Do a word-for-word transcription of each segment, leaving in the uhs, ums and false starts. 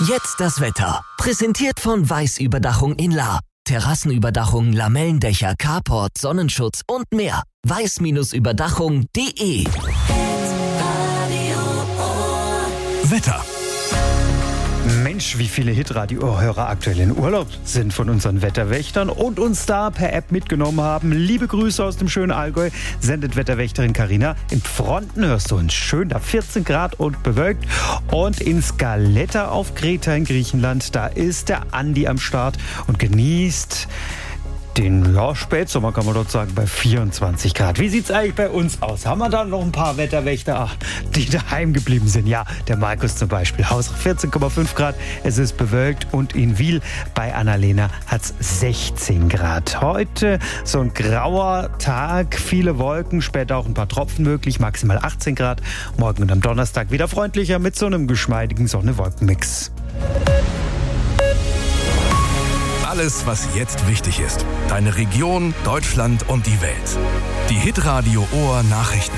Jetzt das Wetter. Präsentiert von Weiß Überdachung in Lahr. Terrassenüberdachung, Lamellendächer, Carport, Sonnenschutz und mehr. weiß Überdachung punkt de. Wetter. Mensch, wie viele Hitradio-Hörer aktuell in Urlaub sind von unseren Wetterwächtern und uns da per App mitgenommen haben. Liebe Grüße aus dem schönen Allgäu, sendet Wetterwächterin Carina. In Fronten hörst du uns schön, da vierzehn Grad und bewölkt. Und in Skaletta auf Kreta in Griechenland, da ist der Andi am Start und genießt den ja, Spätsommer, kann man dort sagen, bei vierundzwanzig Grad. Wie sieht's eigentlich bei uns aus? Haben wir da noch ein paar Wetterwächter, ach, die daheim geblieben sind? Ja, der Markus zum Beispiel. Haus vierzehn Komma fünf Grad, es ist bewölkt und in Wiel bei Annalena hat's sechzehn Grad. Heute so ein grauer Tag, viele Wolken, später auch ein paar Tropfen möglich, maximal achtzehn Grad. Morgen und am Donnerstag wieder freundlicher mit so einem geschmeidigen Sonne-Wolken-Mix. Alles, was jetzt wichtig ist. Deine Region, Deutschland und die Welt. Die Hitradio Ohr Nachrichten.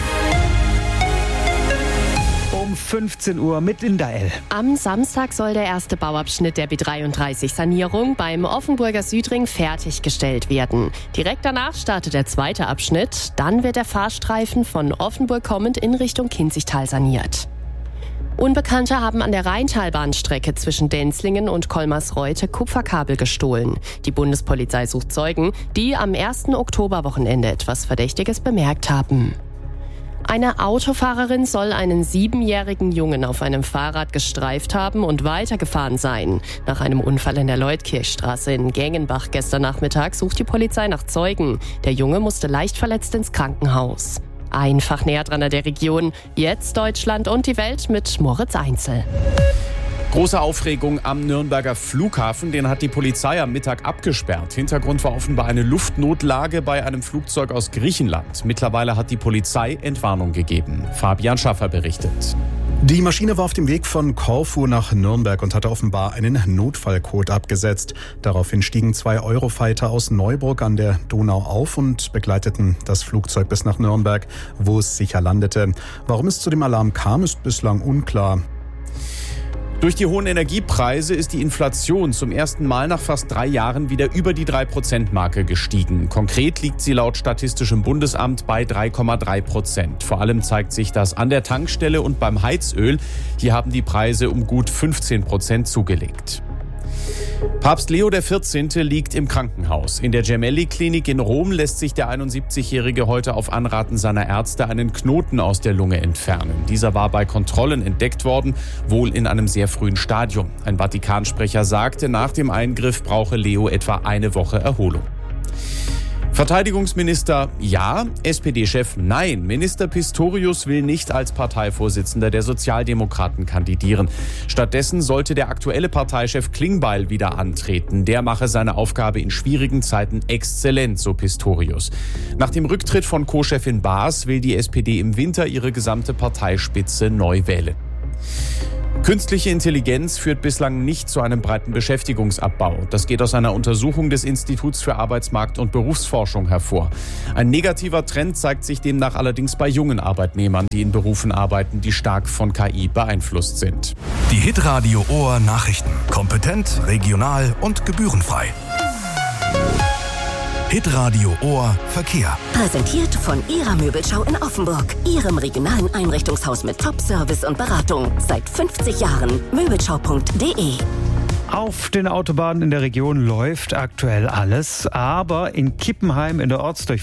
Um fünfzehn Uhr mit Linda L. Am Samstag soll der erste Bauabschnitt der B dreiunddreißig-Sanierung beim Offenburger Südring fertiggestellt werden. Direkt danach startet der zweite Abschnitt. Dann wird der Fahrstreifen von Offenburg kommend in Richtung Kinzigtal saniert. Unbekannte haben an der Rheintalbahnstrecke zwischen Denzlingen und Kolmersreuth Kupferkabel gestohlen. Die Bundespolizei sucht Zeugen, die am ersten Oktoberwochenende etwas Verdächtiges bemerkt haben. Eine Autofahrerin soll einen siebenjährigen Jungen auf einem Fahrrad gestreift haben und weitergefahren sein. Nach einem Unfall in der Leutkirchstraße in Gengenbach gestern Nachmittag sucht die Polizei nach Zeugen. Der Junge musste leicht verletzt ins Krankenhaus. Einfach näher dran an der Region. Jetzt Deutschland und die Welt mit Moritz Einzel. Große Aufregung am Nürnberger Flughafen. Den hat die Polizei am Mittag abgesperrt. Hintergrund war offenbar eine Luftnotlage bei einem Flugzeug aus Griechenland. Mittlerweile hat die Polizei Entwarnung gegeben. Fabian Schaffer berichtet. Die Maschine war auf dem Weg von Korfu nach Nürnberg und hatte offenbar einen Notfallcode abgesetzt. Daraufhin stiegen zwei Eurofighter aus Neuburg an der Donau auf und begleiteten das Flugzeug bis nach Nürnberg, wo es sicher landete. Warum es zu dem Alarm kam, ist bislang unklar. Durch die hohen Energiepreise ist die Inflation zum ersten Mal nach fast drei Jahren wieder über die drei Prozent Marke gestiegen. Konkret liegt sie laut Statistischem Bundesamt bei drei Komma drei Prozent. Vor allem zeigt sich das an der Tankstelle und beim Heizöl. Hier haben die Preise um gut fünfzehn Prozent zugelegt. Papst Leo der vierzehnte liegt im Krankenhaus. In der Gemelli-Klinik in Rom lässt sich der einundsiebzigjährige heute auf Anraten seiner Ärzte einen Knoten aus der Lunge entfernen. Dieser war bei Kontrollen entdeckt worden, wohl in einem sehr frühen Stadium. Ein Vatikansprecher sagte, nach dem Eingriff brauche Leo etwa eine Woche Erholung. Verteidigungsminister ja, S P D-Chef nein. Minister Pistorius will nicht als Parteivorsitzender der Sozialdemokraten kandidieren. Stattdessen sollte der aktuelle Parteichef Klingbeil wieder antreten. Der mache seine Aufgabe in schwierigen Zeiten exzellent, so Pistorius. Nach dem Rücktritt von Co-Chefin Baas will die S P D im Winter ihre gesamte Parteispitze neu wählen. Künstliche Intelligenz führt bislang nicht zu einem breiten Beschäftigungsabbau. Das geht aus einer Untersuchung des Instituts für Arbeitsmarkt- und Berufsforschung hervor. Ein negativer Trend zeigt sich demnach allerdings bei jungen Arbeitnehmern, die in Berufen arbeiten, die stark von K I beeinflusst sind. Die Hitradio Ohr Nachrichten. Kompetent, regional und gebührenfrei. Hitradio Ohr Verkehr. Präsentiert von Ihrer Möbelschau in Offenburg. Ihrem regionalen Einrichtungshaus mit Top-Service und Beratung. Seit fünfzig Jahren. Möbelschau punkt de. Auf den Autobahnen in der Region läuft aktuell alles, aber in Kippenheim in der Ortsdurchfahrt